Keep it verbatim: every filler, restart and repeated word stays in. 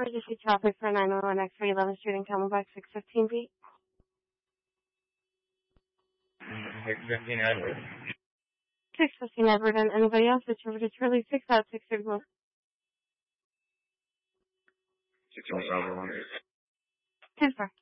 Emergency traffic for nine one one X-ray eleventh Street in Camelback, six fifteen B. six fifteen Edward. six fifteen Edward, and anybody else that's over to Charlie six out six thirty-one. six one Bravo one. Ten four.